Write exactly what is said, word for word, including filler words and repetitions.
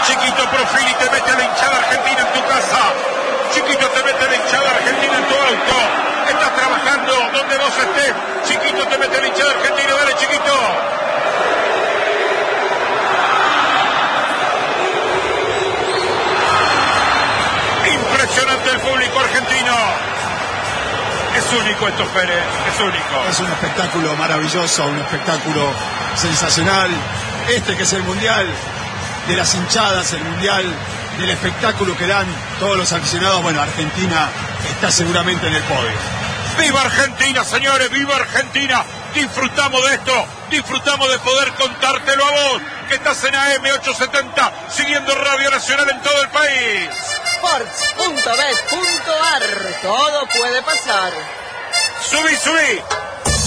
Chiquito Profili te mete la hinchada argentina en tu casa. Chiquito te mete la hinchada argentina en tu auto. Estás trabajando donde vos estés. Chiquito te mete la hinchada argentina. Dale, Chiquito. Impresionante el público argentino. Es único esto, Pérez. Es único. Es un espectáculo maravilloso, un espectáculo sensacional. Este que es el mundial de las hinchadas, el mundial del espectáculo que dan todos los aficionados. Bueno, Argentina está seguramente en el podio. ¡Viva Argentina, señores! ¡Viva Argentina! Disfrutamos de esto, disfrutamos de poder contártelo a vos, que estás en A M ochocientos setenta, siguiendo Radio Nacional en todo el país. Sports punto bet punto ar, todo puede pasar. ¡Subí, subí!